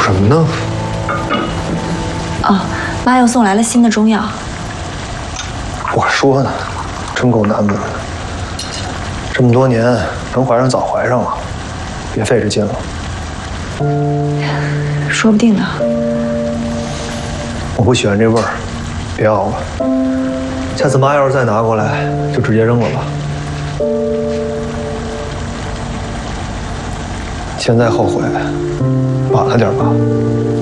什么呢？ 哦，妈又送来了新的中药。 我说呢，真够难得的。这么多年，能怀上早怀上了，别费这劲了。 说不定呢。 我不喜欢这味儿，别熬了。下次妈要是再拿过来，就直接扔了吧。现在后悔，晚了点吧。